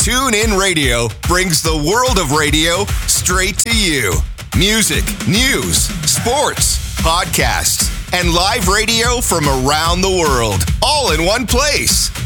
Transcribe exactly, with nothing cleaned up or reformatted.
TuneIn Radio brings the world of radio straight to you. Music, news, sports, podcasts, and live radio from around the world, all in one place.